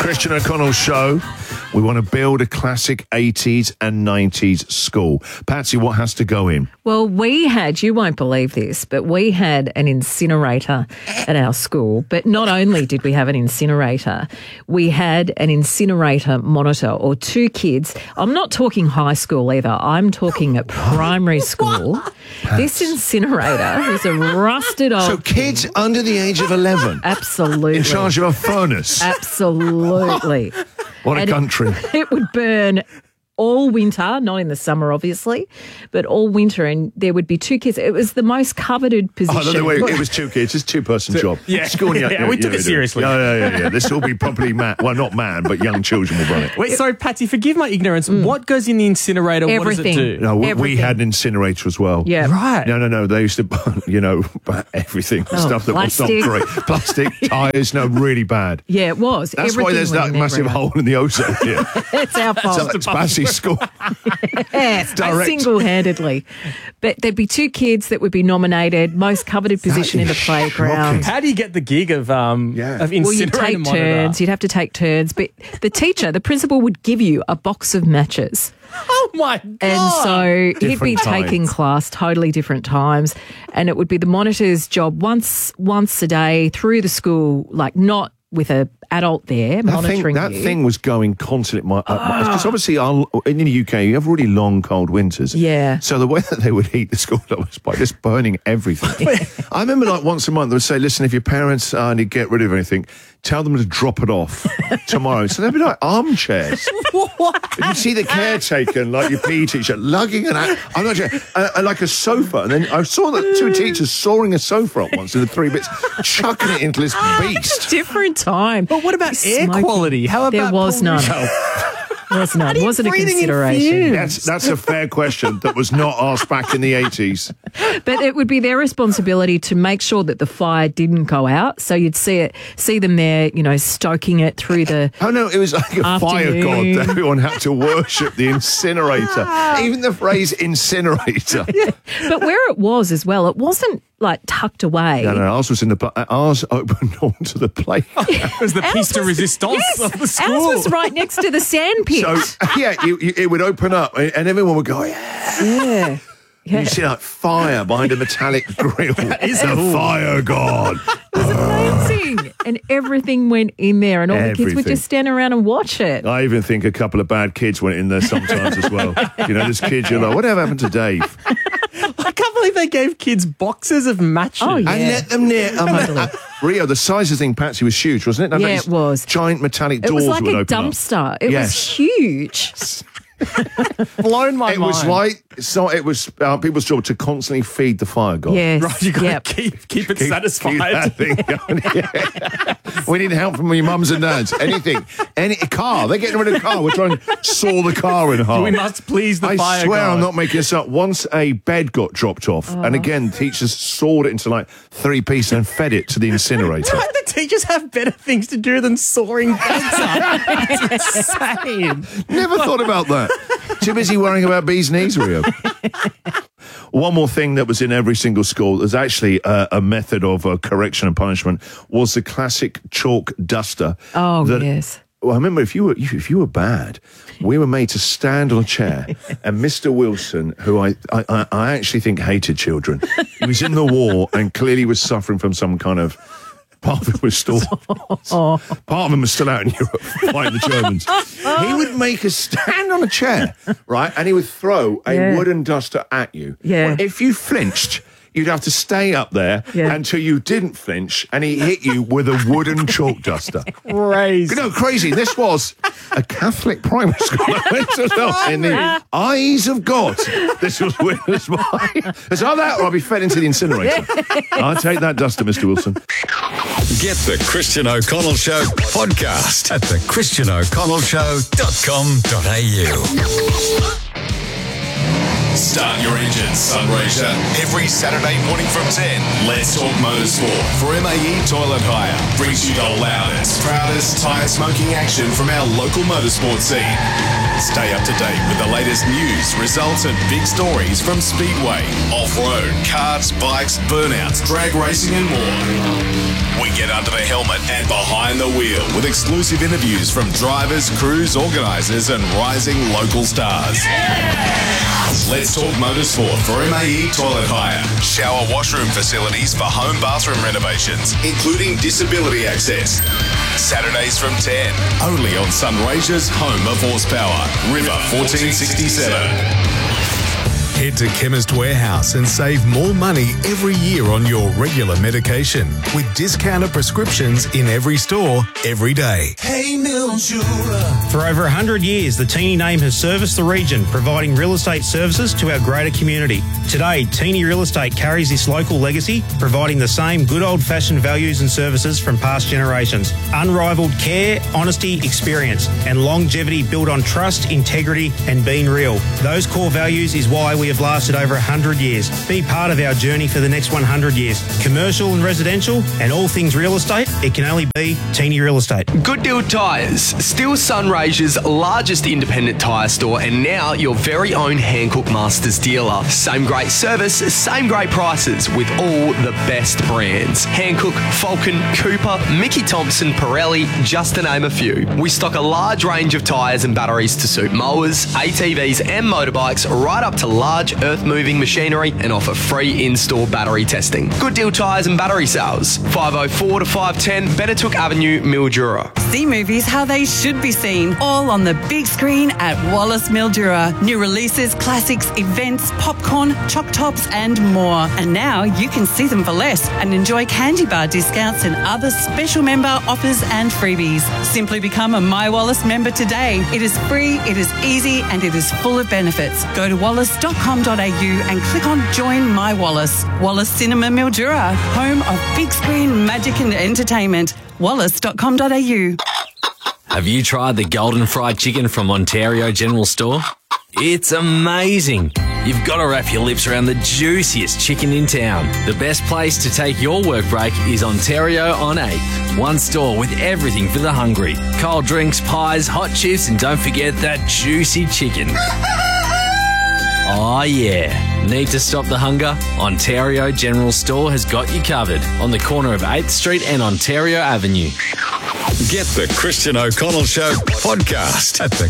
Christian O'Connell Show. We want to build a classic 80s and 90s school. Patsy, what has to go in? Well, we had, you won't believe this, but we had an incinerator at our school. But not only did we have an incinerator, we had an incinerator monitor or two kids. I'm not talking high school either. I'm talking at primary school. This incinerator was a rusted old... So kids under the age of 11? Absolutely. In charge of a furnace? Absolutely. What a country. It would burn all winter, not in the summer, obviously, but all winter, and there would be two kids. It was the most coveted position. Oh, no, wait, it was two kids. It's a two-person job. Yeah, School, we took it seriously. Yeah. This will be probably well, not man, but young children will run it. Wait, sorry, Patsy, forgive my ignorance. What goes in the incinerator? Everything. What does it do? No, we Everything. had an incinerator as well. Yeah. Right. No. They used to burn, everything. Stuff that was not plastic. great. Plastic, tyres, really bad. Yeah, it was. That's why Everything there's went that in there, massive Bruno. hole in the ozone here. It's our fault. It's Patsy School. Direct. Single-handedly. But there'd be two kids that would be nominated, most coveted position in the playground. How do you get the gig of incinerator Well, you'd take monitor? turns. You'd have to take turns. But the principal would give you a box of matches. Oh, my God. And so he'd be Different times. taking class totally different times. And it would be the monitor's job once a day through the school, like not with an adult there monitoring That you. thing was going constantly. Because obviously in the UK, you have really long, cold winters. Yeah. So the way that they would heat the school up was by just burning everything. I remember once a month they would say, listen, if your parents need to get rid of anything, tell them to drop it off tomorrow. So they'd be like armchairs. And you'd see the caretaker, like your PE teacher, lugging I'm not sure, like a sofa. And then I saw the two teachers sawing a sofa up once in the 3 bits, chucking it into this beast. Different time. But what about air Smoking. quality? How about There was none. pollution? There was none. It wasn't a breathing in consideration. fumes? That's a fair question that was not asked back in the 80s. But it would be their responsibility to make sure that the fire didn't go out. So you'd see them there, stoking it through the... Oh, no, it was like a fire god Afternoon. that everyone had to worship the incinerator. Even the phrase incinerator. But where it was as well, it wasn't like tucked away. No, ours was ours opened onto the playground. It was the Ours piece de was- resistance yes, of the school. Ours was right next to the sand pit. So, it would open up and everyone would go, yeah. Yeah. You see like fire behind a metallic grill. is the cool. fire god. It was amazing. And everything went in there and all the kids would Everything. just stand around and watch it. I even think a couple of bad kids went in there sometimes as well. This kid, you're like, whatever happened to Dave? I can't believe they gave kids boxes of matches. Oh, yeah. And let them near. Totally. Rio, the size of the thing, Patsy, was huge, wasn't it? Yeah, These it was. Giant metallic It doors was like would a open up. dumpster. It Yes. was huge. Blown my It mind. was like it was people's job to constantly feed the fire god. Yes. Right, you got to Yep. keep it satisfied. Keep that thing going. Yeah. We need help from your mums and dads. Anything, any car. They're getting rid of the car. We're trying to saw the car in half. We must please the I fire swear god. I'm not making this up. Once a bed got dropped off, and again, teachers sawed it into like 3 pieces and fed it to the incinerator. Don't the teachers have better things to do than sawing beds up? It's insane. Never thought about that. Too busy worrying about bees' knees, Rio. One more thing that was in every single school, there's actually a method of correction and punishment, was the classic chalk duster. Oh, that- yes. Well, I remember if you were bad, we were made to stand on a chair, and Mr. Wilson, who I actually think hated children, he was in the war and clearly was suffering from some kind of. Part of him was still, part of him was still out in Europe fighting the Germans. He would make us stand on a chair, right, and he would throw a Yeah. wooden duster at you. Yeah. If you flinched, you'd have to stay up there Yeah. until you didn't flinch, and he hit you with a wooden chalk duster. Crazy. No, crazy. This was a Catholic primary school. I went to know, in the eyes of God, this was witnessed by. It's either that or I'll be fed into the incinerator. I'll take that duster, Mr. Wilson. Get the Christian O'Connell Show podcast at thechristianoconnellshow.com.au. Start your engines, Sunraysia. Every Saturday morning from 10. Let's talk motorsport for MAE Toilet Hire. Brings you the loudest, proudest tyre smoking action from our local motorsport scene. Stay up to date with the latest news, results and big stories from Speedway, off-road, karts, bikes, burnouts, drag racing and more. We get under the helmet and behind the wheel with exclusive interviews from drivers, crews, organisers and rising local stars. Let's talk motorsport for MAE Toilet Hire. Shower washroom facilities for home bathroom renovations, including disability access. Saturdays from 10, only on Sunraysia's home of horsepower, River 1467. Head to Chemist Warehouse and save more money every year on your regular medication with discounted prescriptions in every store, every day. Hey, Mildura. For over 100 years, the Teeny name has serviced the region, providing real estate services to our greater community. Today, Teeny Real Estate carries this local legacy, providing the same good old-fashioned values and services from past generations. Unrivaled care, honesty, experience, and longevity built on trust, integrity, and being real. Those core values is why we have lasted over 100 years. Be part of our journey for the next 100 years. Commercial and residential, and all things real estate, it can only be Teeny Real Estate. Good Deal Tyres, still Sunraysia's largest independent tyre store and now your very own Hankook Masters dealer. Same great service, same great prices with all the best brands. Hankook, Falcon, Cooper, Mickey Thompson, Pirelli, just to name a few. We stock a large range of tyres and batteries to suit mowers, ATVs and motorbikes, right up to large earth-moving machinery, and offer free in-store battery testing. Good Deal Tyres and Battery Sales, 504 to 510 Bettertook Avenue, Mildura. See movies how they should be seen, all on the big screen at Wallace Mildura. New releases, classics, events, popcorn, choc tops and more. And now you can see them for less and enjoy candy bar discounts and other special member offers and freebies. Simply become a My Wallace member today. It is free, it is easy and it is full of benefits. Go to wallace.com.au and click on Join My Wallace. Wallace Cinema Mildura, home of big screen magic and entertainment. Wallace.com.au. Have you tried the golden fried chicken from Ontario General Store? It's amazing. You've got to wrap your lips around the juiciest chicken in town. The best place to take your work break is Ontario on 8th. One store with everything for the hungry. Cold drinks, pies, hot chips, and don't forget that juicy chicken. Oh yeah. Need to stop the hunger? Ontario General Store has got you covered on the corner of 8th Street and Ontario Avenue. Get the Christian O'Connell Show podcast at the